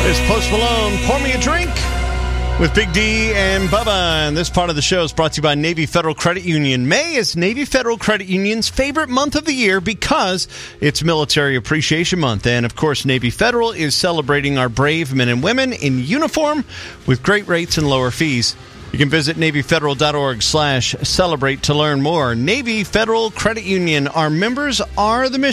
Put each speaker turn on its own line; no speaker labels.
It's Post Malone, Pour Me a Drink with Big D and Bubba. And this part of the show is brought to you by Navy Federal Credit Union. May is Navy Federal Credit Union's favorite month of the year because it's Military Appreciation Month. And, of course, Navy Federal is celebrating our brave men and women in uniform with great rates and lower fees. You can visit NavyFederal.org/celebrate to learn more. Navy Federal Credit Union. Our members are the mission.